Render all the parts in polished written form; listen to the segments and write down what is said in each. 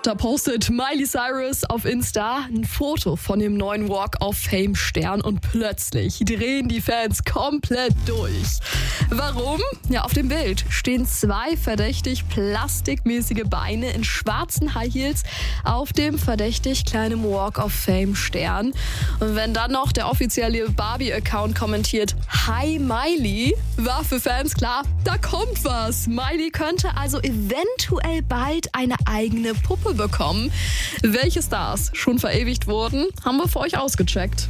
Da postet Miley Cyrus auf Insta ein Foto von dem neuen Walk of Fame Stern und plötzlich drehen die Fans komplett durch. Warum? Ja, auf dem Bild stehen 2 verdächtig plastikmäßige Beine in schwarzen High Heels auf dem verdächtig kleinen Walk of Fame Stern. Und wenn dann noch der offizielle Barbie-Account kommentiert, Hi Miley, war für Fans klar, da kommt was. Miley könnte also eventuell bald eine eigene Puppe bekommen. Welche Stars schon verewigt wurden, haben wir für euch ausgecheckt.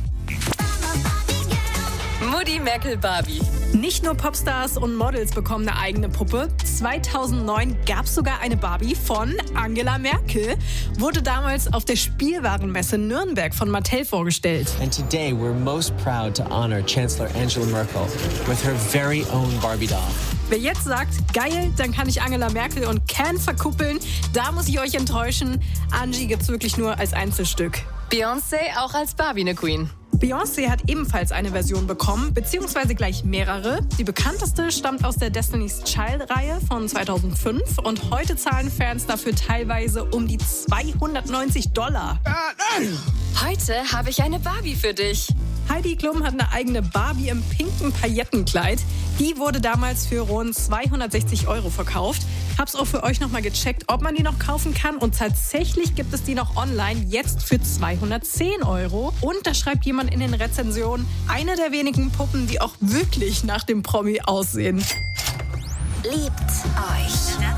Mutti Merkel Barbie. Nicht nur Popstars und Models bekommen eine eigene Puppe. 2009 gab es sogar eine Barbie von Angela Merkel. Wurde damals auf der Spielwarenmesse Nürnberg von Mattel vorgestellt. And today we're most proud to honor Chancellor Angela Merkel with her very own Barbie doll. Wer jetzt sagt, geil, dann kann ich Angela Merkel und Ken verkuppeln, da muss ich euch enttäuschen. Angie gibt's wirklich nur als Einzelstück. Beyoncé auch als Barbie eine Queen. Beyoncé hat ebenfalls eine Version bekommen, beziehungsweise gleich mehrere. Die bekannteste stammt aus der Destiny's Child-Reihe von 2005 und heute zahlen Fans dafür teilweise um die $290. Heute habe ich eine Barbie für dich. Heidi Klum hat eine eigene Barbie im pinken Paillettenkleid. Die wurde damals für rund 260 € verkauft. Hab's auch für euch nochmal gecheckt, ob man die noch kaufen kann. Und tatsächlich gibt es die noch online, jetzt für 210 €. Und da schreibt jemand in den Rezensionen, eine der wenigen Puppen, die auch wirklich nach dem Promi aussehen. Liebt euch.